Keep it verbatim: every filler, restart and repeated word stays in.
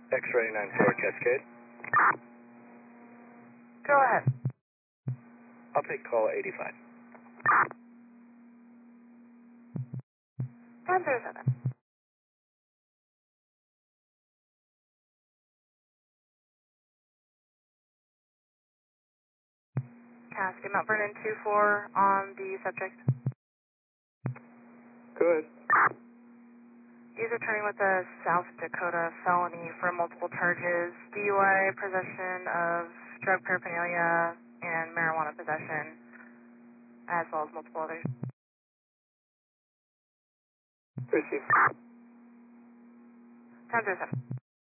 X-ray nine four Cascade. Go ahead. I'll take call eighty-five. one zero seven. Cascade Mount Vernon two four on the subject. Good. He's returning with a South Dakota felony for multiple charges, D U I, possession of drug paraphernalia, and marijuana possession, as well as multiple others. Receive. ten zero seven.